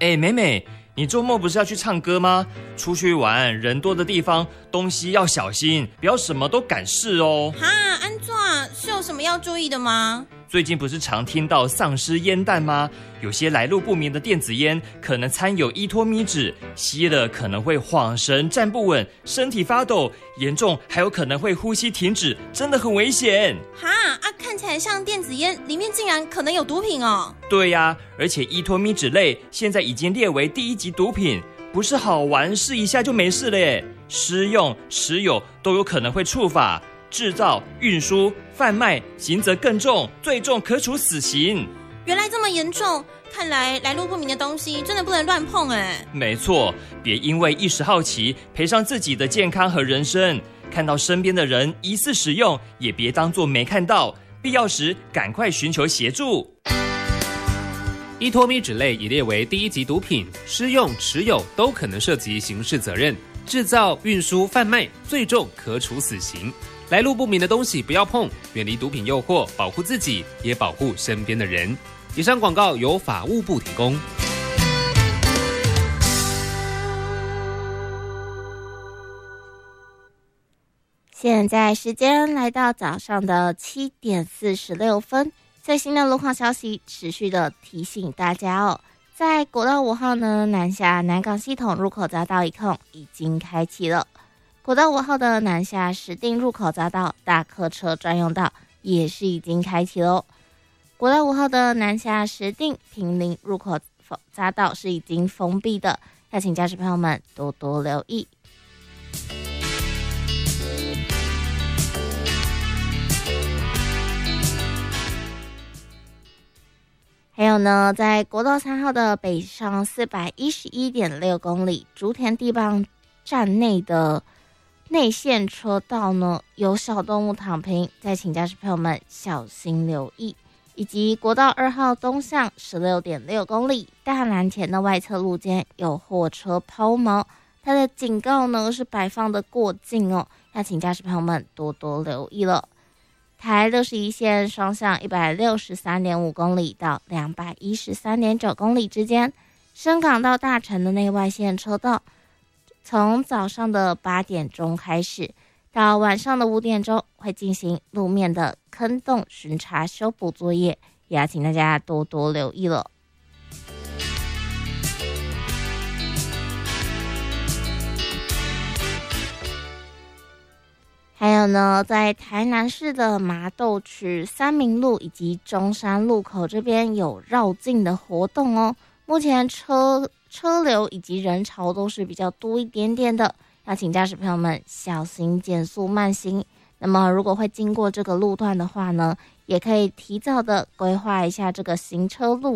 美美，你周末不是要去唱歌吗？出去玩人多的地方，东西要小心，不要什么都敢试哦。 哈，安怎是有什么要注意的吗？ 最近不是常听到丧尸烟弹吗？有些来路不明的电子烟可能掺有依托咪酯，吸了可能会晃神、站不稳、身体发抖，严重还有可能会呼吸停止，真的很危险。 哈看起来像电子烟，里面竟然可能有毒品哦。 对呀，而且依托咪酯类现在已经列为第1级毒品，不是好玩试一下就没事了耶，施用、持有都有可能会触法。制造、运输、贩卖，刑责更重，最重可处死刑。 原来这么严重，看来来路不明的东西真的不能乱碰哎。 没错，别因为一时好奇赔上自己的健康和人生。看到身边的人疑似使用，也别当作没看到，必要时赶快寻求协助。 依托咪酯类已列为第1级毒品，施用、持有都可能涉及刑事责任。制造、运输、贩卖，最重可处死刑。来路不明的东西不要碰，远离毒品诱惑，保护自己，也保护身边的人。以上广告由法务部提供。 现在时间来到早上的7点46分，最新的路况消息持续的提醒大家哦，在国道5号呢，南下南港系统入口匝道一控已经开启了。国道5号的南下石碇入口匝道大客车专用道也是已经开启了。国道5号的南下石碇坪林入口匝道是已经封闭的，要请驾驶朋友们多多留意。还有呢，在国道3号的北上411.6公里竹田地磅站内的内线车道呢，有小动物躺平，再请驾驶朋友们小心留意。以及国道2号东向16.6公里大蓝田的外侧路肩有货车抛锚，它的警告呢是摆放的过近哦，要请驾驶朋友们多多留意了。台61线双向163.5公里到213.9公里之间，深港到大城的内外线车道，从早上的8点钟开始，到晚上的5点钟会进行路面的坑洞巡查修补作业，也要请大家多多留意了。还有呢，在台南市的麻豆区三民路以及中山路口这边有绕境的活动哦。目前车流以及人潮都是比较多一点点的，要请驾驶朋友们小心减速慢行。那么如果会经过这个路段的话呢，也可以提早的规划一下这个行车路